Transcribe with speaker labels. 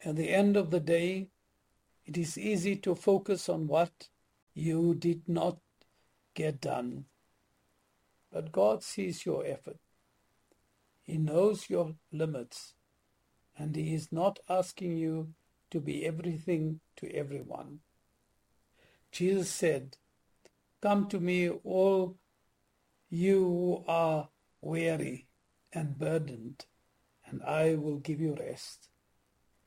Speaker 1: At the end of the day, it is easy to focus on what you did not get done. But God sees your effort. He knows your limits, and He is not asking you to be everything to everyone. Jesus said, "Come to me, all you who are weary and burdened, and I will give you rest."